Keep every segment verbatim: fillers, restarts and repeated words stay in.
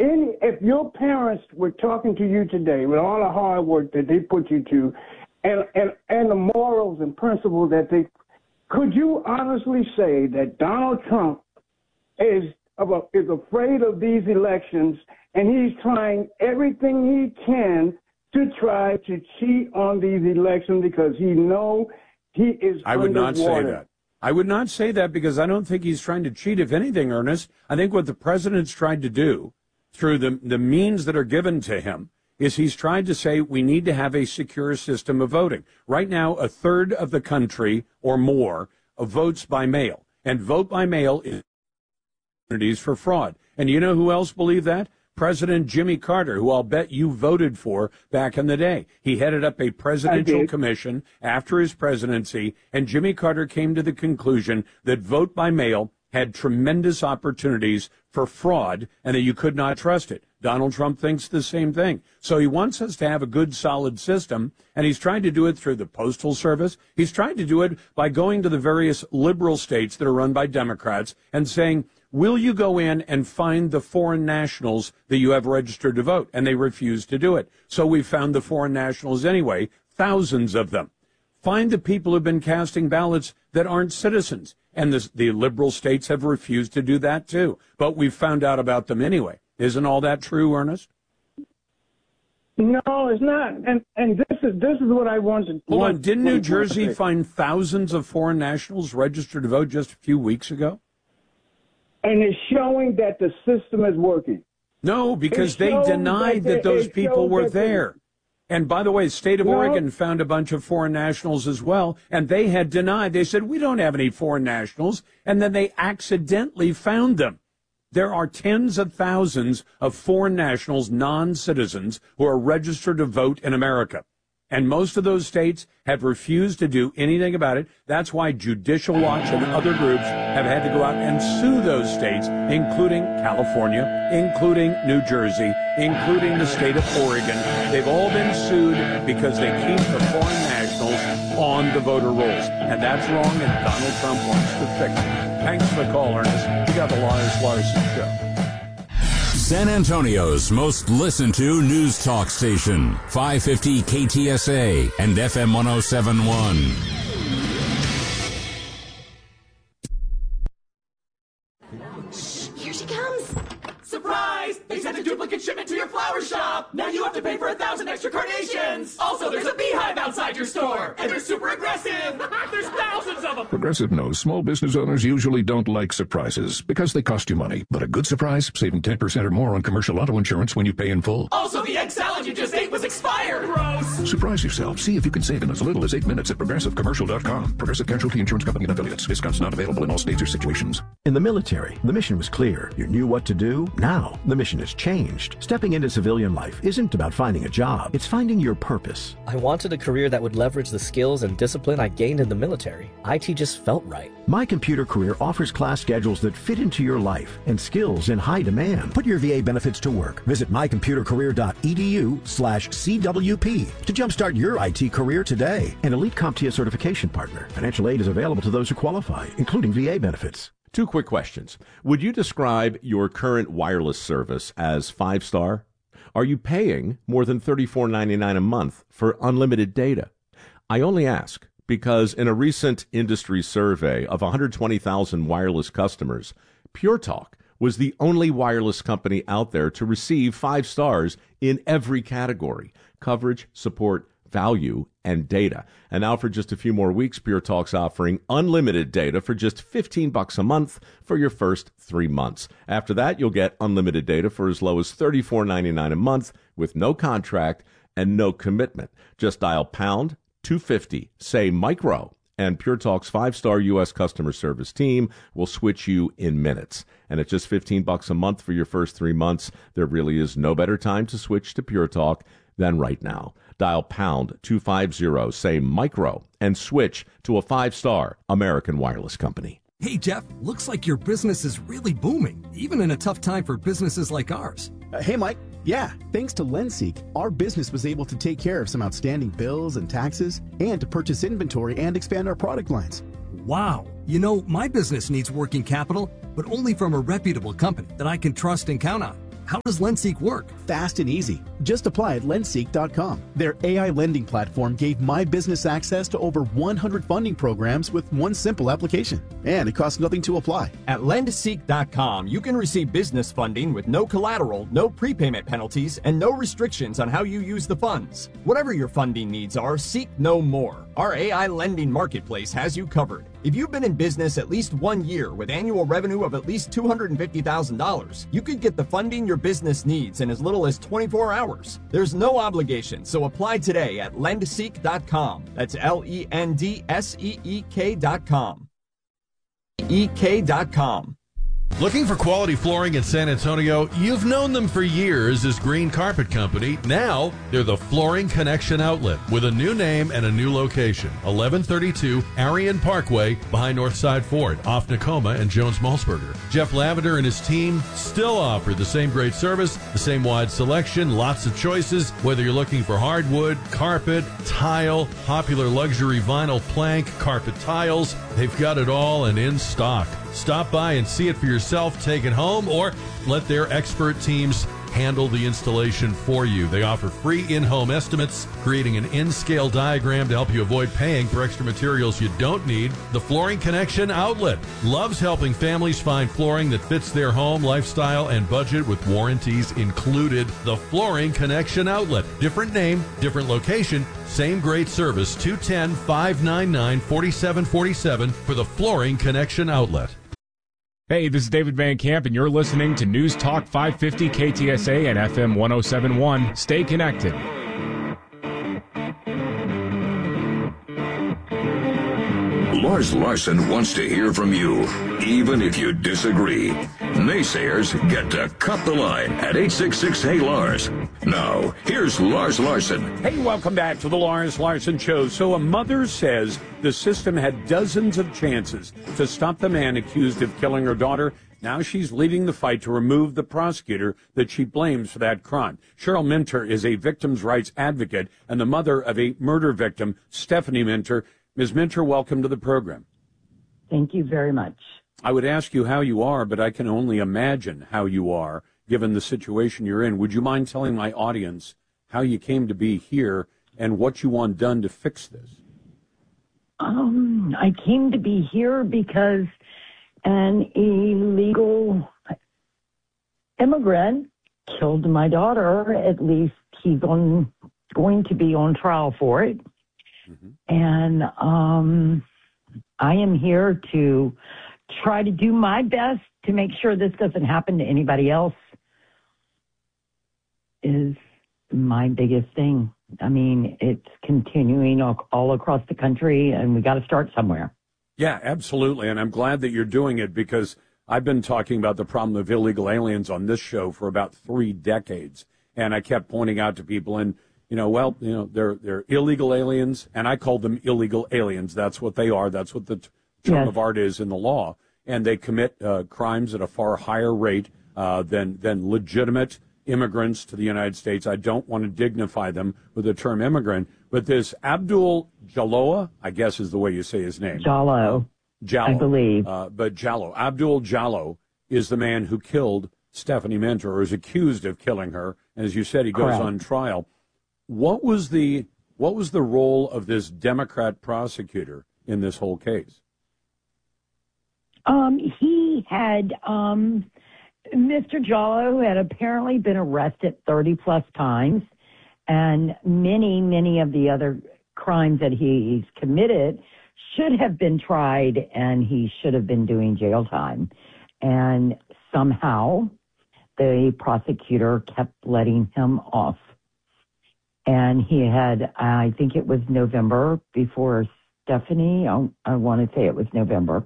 any, if your parents were talking to you today with all the hard work that they put you to, and and and the morals and principles that they, could you honestly say that Donald Trump is about, is afraid of these elections, and he's trying everything he can to try to cheat on these elections because he know he is I would underwater. not say that. I would not say that because I don't think he's trying to cheat. If anything, Ernest, I think what the president's tried to do through the, the means that are given to him is he's tried to say we need to have a secure system of voting. Right now, a third of the country or more votes by mail, and vote by mail is opportunities for fraud. And you know who else believed that? President Jimmy Carter, who I'll bet you voted for back in the day. He headed up a presidential commission after his presidency, and Jimmy Carter came to the conclusion that vote by mail had tremendous opportunities for fraud and that you could not trust it. Donald Trump thinks the same thing. So he wants us to have a good, solid system, and he's trying to do it through the Postal Service. He's trying to do it by going to the various liberal states that are run by Democrats and saying, will you go in and find the foreign nationals that you have registered to vote? And they refuse to do it. So we found the foreign nationals anyway, thousands of them. Find the people who've been casting ballots that aren't citizens. And the, the liberal states have refused to do that, too. But we've found out about them anyway. Isn't all that true, Ernest? No, it's not. And and this is this is what I wanted. Hold want, on. Didn't New Jersey find thousands of foreign nationals registered to vote just a few weeks ago? And it's showing that the system is working. No, because they denied that, that those people were there. And by the way, the state of no. Oregon found a bunch of foreign nationals as well, and they had denied. They said, we don't have any foreign nationals, and then they accidentally found them. There are tens of thousands of foreign nationals, non-citizens, who are registered to vote in America. And most of those states have refused to do anything about it. That's why Judicial Watch and other groups have had to go out and sue those states, including California, including New Jersey, including the state of Oregon. They've all been sued because they keep the foreign nationals on the voter rolls. And that's wrong, and Donald Trump wants to fix it. Thanks for the call, Ernest. You got the Lars Larson Show. San Antonio's most listened to news talk station, five fifty K T S A and F M one oh seven point one. Here she comes. Surprise! They sent a duplicate shipment to your flower shop. Now you have to pay for a thousand extra carnations. Also, there's a beehive outside your store, and they're super aggressive. There's thousands of them. Progressive knows small business owners usually don't like surprises because they cost you money. But a good surprise, saving ten percent or more on commercial auto insurance when you pay in full. Also, the egg salad you just ate was expired. Gross. Surprise yourself. See if you can save in as little as eight minutes at progressive commercial dot com. Progressive Casualty Insurance Company and affiliates. Discounts not available in all states or situations. In the military, the mission was clear. You knew what to do. Now, the mission has changed. Stepping into civilian life isn't about finding a job. It's finding your purpose. I wanted a career that would leverage the skills and discipline I gained in the military. I T just felt right. My Computer Career offers class schedules that fit into your life and skills in high demand. Put your V A benefits to work. Visit my computer career dot e d u slash C W P to jumpstart your I T career today. An Elite CompTIA certification partner. Financial aid is available to those who qualify, including V A benefits. Two quick questions. Would you describe your current wireless service as five-star? Are you paying more than thirty-four ninety-nine a month for unlimited data? I only ask because in a recent industry survey of one hundred twenty thousand wireless customers, Pure Talk was the only wireless company out there to receive five stars in every category: coverage, support, value, and data. And now for just a few more weeks, Pure Talk's offering unlimited data for just fifteen bucks a month for your first three months. After that, you'll get unlimited data for as low as thirty-four ninety-nine a month with no contract and no commitment. Just dial pound two fifty, say micro, and Pure Talk's five-star U S customer service team will switch you in minutes. And at just fifteen bucks a month for your first three months, there really is no better time to switch to Pure Talk than right now. Dial pound two fifty, say micro, and switch to a five-star American wireless company. Hey, Jeff, looks like your business is really booming, even in a tough time for businesses like ours. Uh, hey, Mike. Yeah, thanks to LendSeek, our business was able to take care of some outstanding bills and taxes and to purchase inventory and expand our product lines. Wow. You know, my business needs working capital, but only from a reputable company that I can trust and count on. How does LendSeek work? Fast and easy. Just apply at lendseek dot com. Their A I lending platform gave my business access to over one hundred funding programs with one simple application. And it costs nothing to apply. At lendseek dot com, you can receive business funding with no collateral, no prepayment penalties, and no restrictions on how you use the funds. Whatever your funding needs are, seek no more. Our A I lending marketplace has you covered. If you've been in business at least one year with annual revenue of at least two hundred fifty thousand dollars, you could get the funding your business needs in as little as twenty-four hours. There's no obligation, so apply today at lendseek dot com. That's L E N D S E E K dot com. E K dot com. Looking for quality flooring in San Antonio? You've known them for years as Green Carpet Company. Now, they're the Flooring Connection Outlet with a new name and a new location. eleven thirty-two Arion Parkway behind Northside Ford, off Nakoma and Jones-Malsberger. Jeff Lavender and his team still offer the same great service, the same wide selection, lots of choices. Whether you're looking for hardwood, carpet, tile, popular luxury vinyl plank, carpet tiles, they've got it all and in stock. Stop by and see it for yourself, take it home, or let their expert teams handle the installation for you. They offer free in-home estimates, creating an in-scale diagram to help you avoid paying for extra materials you don't need. The Flooring Connection Outlet loves helping families find flooring that fits their home, lifestyle, and budget with warranties included. The Flooring Connection Outlet. Different name, different location, same great service. two one zero, five nine nine, four seven four seven for the Flooring Connection Outlet. Hey, this is David Van Camp, and you're listening to News Talk five fifty K T S A and F M one oh seven point one. Stay connected. Lars Larson wants to hear from you, even if you disagree. Naysayers get to cut the line at eight six six, Hey Lars. Now, here's Lars Larson. Hey, welcome back to the Lars Larson Show. So a mother says the system had dozens of chances to stop the man accused of killing her daughter. Now she's leading the fight to remove the prosecutor that she blames for that crime. Cheryl Minter is a victims' rights advocate and the mother of a murder victim, Stephanie Minter. Miz Minter, welcome to the program. Thank you very much. I would ask you how you are, but I can only imagine how you are, given the situation you're in. Would you mind telling my audience how you came to be here and what you want done to fix this? Um, I came to be here because an illegal immigrant killed my daughter. At least he's on going to be on trial for it. Mm-hmm. And um, I am here to try to do my best to make sure this doesn't happen to anybody else is my biggest thing. I mean, it's continuing all, all across the country, and we got to start somewhere. Yeah, absolutely. And I'm glad that you're doing it because I've been talking about the problem of illegal aliens on this show for about three decades. And I kept pointing out to people, and you know, well, you know, they're they're illegal aliens, and I call them illegal aliens. That's what they are. That's what the t- term yes. of art is in the law. And they commit uh, crimes at a far higher rate uh, than than legitimate immigrants to the United States. I don't want to dignify them with the term immigrant, but this Abdul Jalloh, I guess is the way you say his name. Jalloh. Jalloh. I believe. Uh, but Jalloh. Abdul Jalloh is the man who killed Stephanie Minter, or is accused of killing her. And as you said, he goes Correct. on trial. What was the what was the role of this Democrat prosecutor in this whole case? Um, he had, um, Mister Jalloh had apparently been arrested thirty plus times, and many, many of the other crimes that he's committed should have been tried, and he should have been doing jail time. And somehow the prosecutor kept letting him off. And he had, I think it was November before Stephanie, I, I want to say it was November.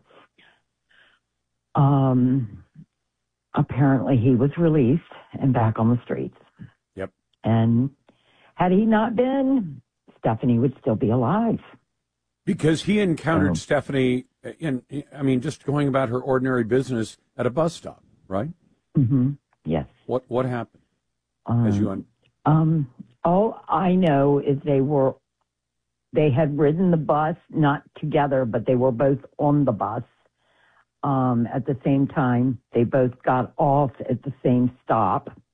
Um, apparently he was released and back on the streets. Yep. And had he not been, Stephanie would still be alive. Because he encountered oh. Stephanie in, I mean, just going about her ordinary business at a bus stop, right? Mm-hmm. Yes. What what happened? Um, As you un- um, all I know is they were, they had ridden the bus, not together, but they were both on the bus. Um, at the same time, they both got off at the same stop.